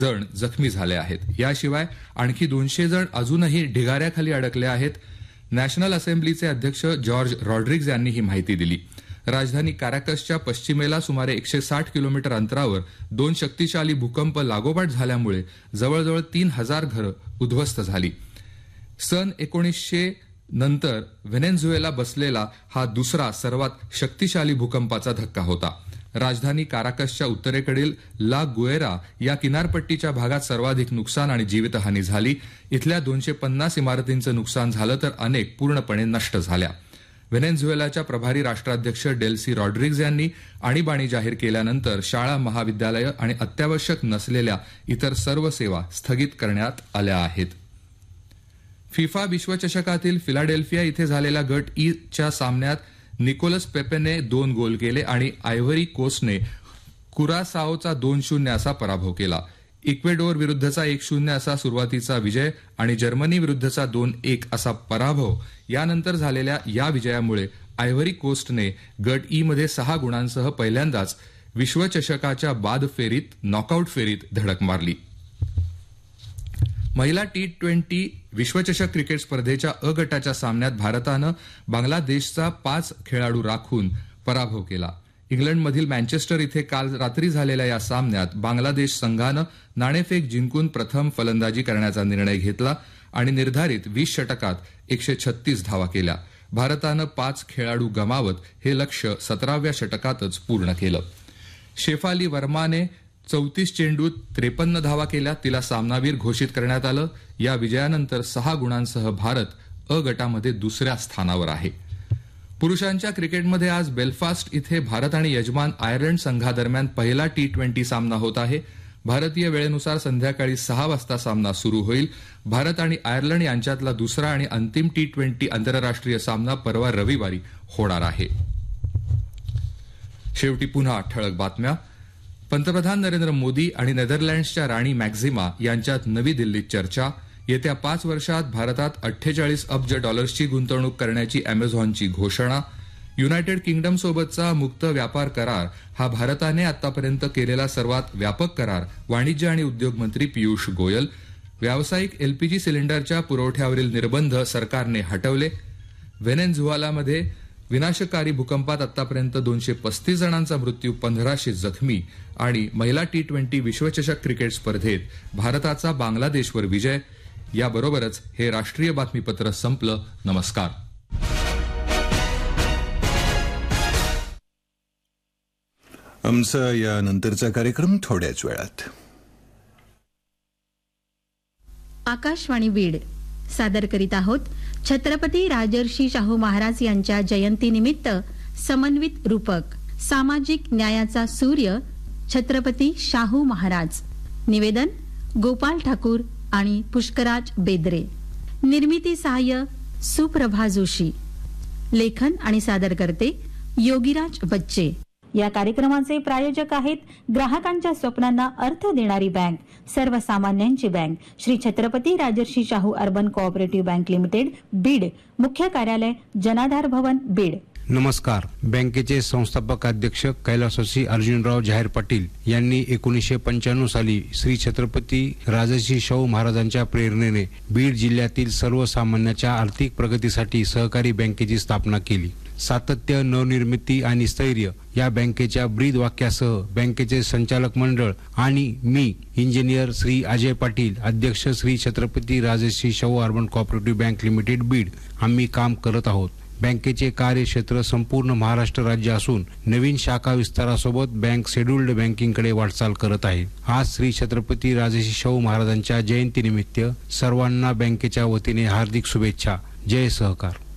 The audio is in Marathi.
जण जखमी झाले आहेत. याशिवाय आणखी 200 जण अजूनही ढिगाऱ्याखाली अडकले आहेत. नॅशनल असेंब्लीचे अध्यक्ष जॉर्ज रॉड्रिग्ज यांनी ही माहिती दिली. राजधानी काराकसच्या पश्चिमेला सुमारे 160 किलोमीटर अंतरावर 2 शक्तिशाली भूकंप लागोपाठ झाल्यामुळे जवळजवळ 3000 घरं उद्ध्वस्त झाली. सन 1900 नंतर व्हेनेझुएला बसलेला हा दुसरा सर्वात शक्तिशाली भूकंपाचा धक्का होता. राजधानी काराकसच्या उत्तरेकडील ला गुएरा या किनारपट्टीच्या भागात सर्वाधिक नुकसान आणि जीवितहानी झाली. इथल्या 250 इमारतींचं नुकसान झालं तर अनेक पूर्णपणे नष्ट झाल्या. व्हेनेझुएलाच्या प्रभारी राष्ट्राध्यक्ष डेल्सी रॉड्रिग्ज यांनी आणीबाणी जाहीर केल्यानंतर शाळा, महाविद्यालयं आणि अत्यावश्यक नसलेल्या इतर सर्व सेवा स्थगित करण्यात आल्या आहेत. फिफा विश्वचषकातील फिलाडेल्फिया इथे झालेल्या गट ई च्या सामन्यात निकोलस पेपेने 2 गोल केले आणि आयव्हरी कोस्टने कुरासाओचा 2-0 असा पराभव केला. इक्वेडोर विरुद्धचा 1-0 असा सुरुवातीचा विजय आणि जर्मनी विरुद्धचा 2-1 असा पराभव यानंतर झालेल्या या विजयामुळे आयव्हरी कोस्टने गट ई मध्ये 6 गुणांसह पहिल्यांदाच विश्वचषकाच्या बाद फेरीत नॉकआउट फेरीत धडक मारली. महिला T20 विश्वचषक क्रिकेट स्पर्धेच्या अ गटाच्या सामन्यात भारतानं बांगलादेशचा 5 खेळाडू राखून पराभव केला. इंग्लंडमधील मँचेस्टर इथे काल रात्री झालेल्या या सामन्यात बांगलादेश संघानं नाणेफेक जिंकून प्रथम फलंदाजी करण्याचा निर्णय घेतला आणि निर्धारित 20 षटकात 136 धावा केल्या. भारतानं 5 खेळाडू गमावत हे लक्ष्य 17व्या षटकातच पूर्ण केलं. शेफाली वर्माने 34 चेंडूत 53 धावा केल्या. तिला सामनावीर घोषित करण्यात आलं. या विजयानंतर 6 गुणांसह भारत अ गटामध्ये दुसऱ्या स्थानावर आहे. पुरुषांच्या क्रिकेटमध्ये आज बेलफास्ट इथे भारत आणि यजमान आयर्लंड संघादरम्यान पहिला T20 सामना होत आहे. भारतीय वेळेनुसार संध्याकाळी 6 वाजता सामना सुरू होईल. भारत आणि आयर्लंड यांच्यातला दुसरा आणि अंतिम T20 आंतरराष्ट्रीय सामना परवा रविवारी होणार आहे. शेवटी पुन्हा ठळक बातम्या. पंतप्रधान नरेंद्र मोदी आणि नेदरलँड्सच्या राणी मॅक्झिमा यांच्यात नवी दिल्लीत चर्चा. येत्या 5 वर्षात भारतात $48 अब्ज गुंतवणूक करण्याची अमेझॉनची घोषणा. युनायटेड किंगडमसोबतचा मुक्त व्यापार करार हा भारताने आतापर्यंत केलेला सर्वात व्यापक करार, वाणिज्य आणि उद्योग मंत्री पियुष गोयल. व्यावसायिक LPG सिलेंडरच्या पुरवठ्यावरील निर्बंध सरकारने हटवले. व्हेनेझुएलामध्ये विनाशकारी भूकंपात आतापर्यंत 235 जणांचा मृत्यू, 1500 जखमी. आणि महिला T20 विश्वचषक क्रिकेट स्पर्धेत भारताचा बांगलादेशवर विजय. याबरोबरच हे राष्ट्रीय बातमीपत्र संपलं. नमस्कार. आमचा यानंतरचा कार्यक्रम थोड्याच वेळात. आकाशवाणी बीड सादर करीत आहोत छत्रपती राजर्षी शाहू महाराज यांच्या जयंतीनिमित्त समन्वित रूपक सामाजिक न्यायाचा सूर्य छत्रपती शाहू महाराज. निवेदन गोपाल ठाकूर आणि पुष्कराज बेदरे. निर्मिती सहाय्य सुप्रभा जोशी. लेखन आणि सादर करते योगीराज बच्चे. या कार्यक्रमाचे प्रायोजक आहेत ग्राहकांच्या स्वप्नांना अर्थ देणारी बँक, सर्वसामान्यांची bank, Shri Chhatrapati Rajarshi Shahu urban cooperative bank limited, Beed. मुख्य कार्यालय जनाधार भवन, बीड. नमस्कार. बँकेचे संस्थापक अध्यक्ष कैलासवासी अर्जुनराव जाहीर पाटील यांनी 1995 साली श्री छत्रपती राजर्षी शाहू महाराजांच्या प्रेरणेने बीड जिल्ह्यातील सर्वसामान्यांच्या आर्थिक प्रगतीसाठी सहकारी बँकेची स्थापना केली. सातत्य, नवनिर्मिती आणि स्थैर्य या बँकेच्या ब्रीद वाक्यासह बँकेचे संचालक मंडळ आणि मी इंजिनियर श्री अजय पाटील, अध्यक्ष Shri Chhatrapati Rajarshi Shahu urban cooperative bank limited, Beed, आम्ही काम करत आहोत. बँकेचे कार्यक्षेत्र संपूर्ण महाराष्ट्र राज्य असून नवीन शाखा विस्तारासोबत बँक शेड्युल्ड बँकिंगकडे वाटचाल करत आहे. आज श्री छत्रपती राजर्षी शाहू महाराजांच्या जयंतीनिमित्त सर्वांना बँकेच्या वतीने हार्दिक शुभेच्छा. जय सहकार.